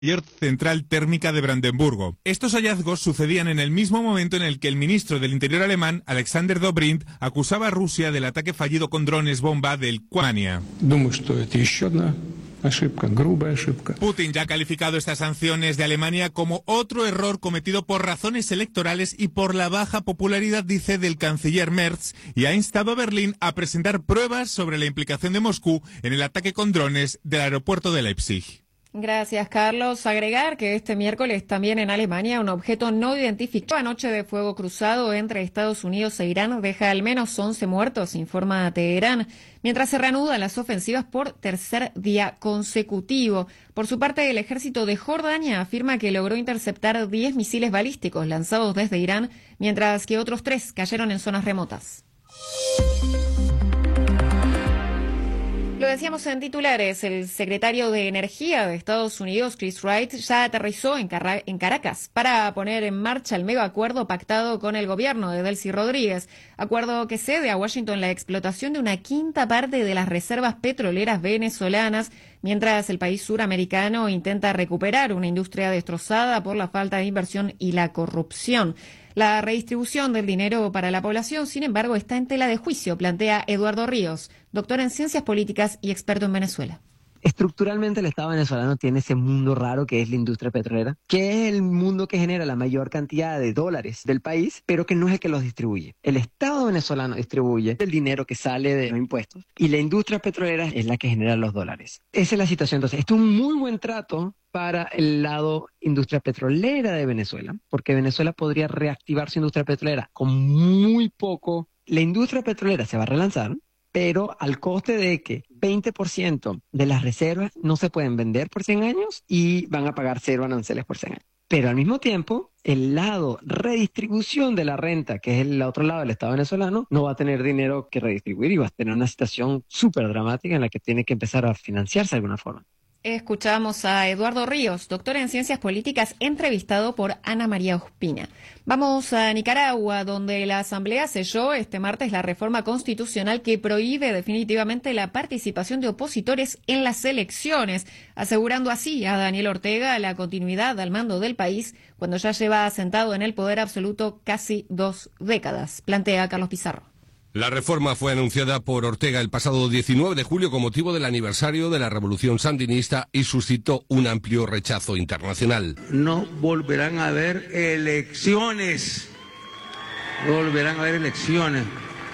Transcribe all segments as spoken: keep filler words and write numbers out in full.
mayor central térmica de Brandenburgo. Estos hallazgos sucedían en el mismo momento en el que el ministro del Interior alemán, Alexander Dobrindt, acusaba a Rusia del ataque fallido con drones bomba del Ucrania. Putin ya ha calificado estas sanciones de Alemania como otro error cometido por razones electorales y por la baja popularidad, dice, del canciller Merz, y ha instado a Berlín a presentar pruebas sobre la implicación de Moscú en el ataque con drones del aeropuerto de Leipzig. Gracias, Carlos. Agregar que este miércoles también en Alemania un objeto no identificado anoche de fuego cruzado entre Estados Unidos e Irán deja al menos once muertos, informa Teherán, mientras se reanudan las ofensivas por tercer día consecutivo. Por su parte, el ejército de Jordania afirma que logró interceptar diez misiles balísticos lanzados desde Irán, mientras que otros tres cayeron en zonas remotas. Lo decíamos en titulares, el secretario de Energía de Estados Unidos, Chris Wright, ya aterrizó en, Carra- en Caracas para poner en marcha el mega acuerdo pactado con el gobierno de Delcy Rodríguez, acuerdo que cede a Washington la explotación de una quinta parte de las reservas petroleras venezolanas, mientras el país suramericano intenta recuperar una industria destrozada por la falta de inversión y la corrupción. La redistribución del dinero para la población, sin embargo, está en tela de juicio, plantea Eduardo Ríos, doctor en Ciencias Políticas y experto en Venezuela. Estructuralmente el Estado venezolano tiene ese mundo raro que es la industria petrolera, que es el mundo que genera la mayor cantidad de dólares del país, pero que no es el que los distribuye. El Estado venezolano distribuye el dinero que sale de los impuestos y la industria petrolera es la que genera los dólares. Esa es la situación. Entonces, esto es un muy buen trato para el lado industria petrolera de Venezuela, porque Venezuela podría reactivar su industria petrolera con muy poco. La industria petrolera se va a relanzar, pero al coste de que veinte por ciento de las reservas no se pueden vender por cien años y van a pagar cero aranceles por cien años. Pero al mismo tiempo, el lado redistribución de la renta, que es el otro lado del Estado venezolano, no va a tener dinero que redistribuir y va a tener una situación súper dramática en la que tiene que empezar a financiarse de alguna forma. Escuchamos a Eduardo Ríos, doctor en Ciencias Políticas, entrevistado por Ana María Ospina. Vamos a Nicaragua, donde la Asamblea selló este martes la reforma constitucional que prohíbe definitivamente la participación de opositores en las elecciones, asegurando así a Daniel Ortega la continuidad al mando del país cuando ya lleva sentado en el poder absoluto casi dos décadas, plantea Carlos Pizarro. La reforma fue anunciada por Ortega el pasado diecinueve de julio con motivo del aniversario de la Revolución Sandinista y suscitó un amplio rechazo internacional. No volverán a haber elecciones, no volverán a haber elecciones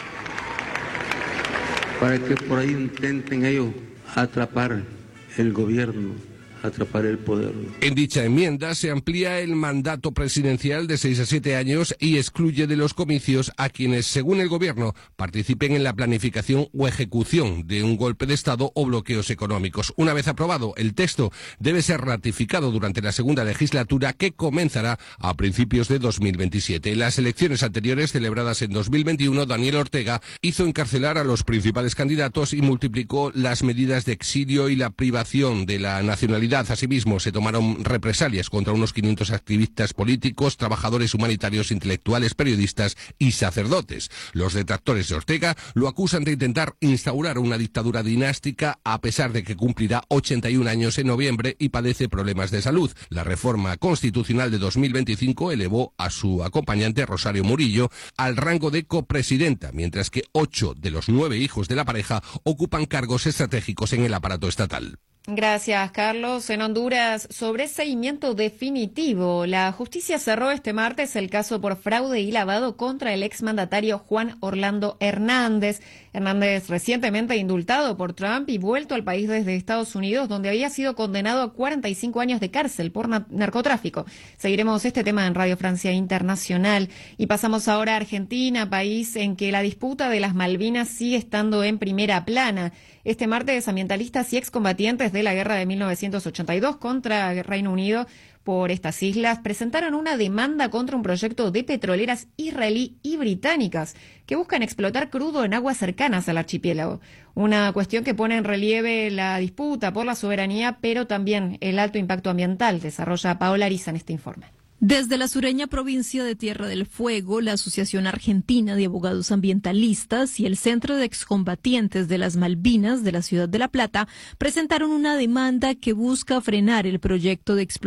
para que por ahí intenten ellos atrapar el gobierno, atrapar el poder. En dicha enmienda se amplía el mandato presidencial de seis a siete años y excluye de los comicios a quienes, según el gobierno, participen en la planificación o ejecución de un golpe de Estado o bloqueos económicos. Una vez aprobado, el texto debe ser ratificado durante la segunda legislatura, que comenzará a principios de dos mil veintisiete. En las elecciones anteriores, celebradas en dos mil veintiuno, Daniel Ortega hizo encarcelar a los principales candidatos y multiplicó las medidas de exilio y la privación de la nacionalidad. Asimismo, se tomaron represalias contra unos quinientos activistas políticos, trabajadores humanitarios, intelectuales, periodistas y sacerdotes. Los detractores de Ortega lo acusan de intentar instaurar una dictadura dinástica, a pesar de que cumplirá ochenta y un años en noviembre y padece problemas de salud. La reforma constitucional de dos mil veinticinco elevó a su acompañante, Rosario Murillo, al rango de copresidenta, mientras que ocho de los nueve hijos de la pareja ocupan cargos estratégicos en el aparato estatal. Gracias, Carlos. En Honduras, sobreseimiento definitivo. La justicia cerró este martes el caso por fraude y lavado contra el exmandatario Juan Orlando Hernández. Hernández, recientemente indultado por Trump y vuelto al país desde Estados Unidos, donde había sido condenado a cuarenta y cinco años de cárcel por na- narcotráfico. Seguiremos este tema en Radio Francia Internacional. Y pasamos ahora a Argentina, país en que la disputa de las Malvinas sigue estando en primera plana. Este martes, ambientalistas y excombatientes de la guerra de mil novecientos ochenta y dos contra el Reino Unido por estas islas presentaron una demanda contra un proyecto de petroleras israelí y británicas que buscan explotar crudo en aguas cercanas al archipiélago. Una cuestión que pone en relieve la disputa por la soberanía, pero también el alto impacto ambiental, desarrolla Paola Ariza en este informe. Desde la sureña provincia de Tierra del Fuego, la Asociación Argentina de Abogados Ambientalistas y el Centro de Excombatientes de las Malvinas de la ciudad de La Plata presentaron una demanda que busca frenar el proyecto de explotación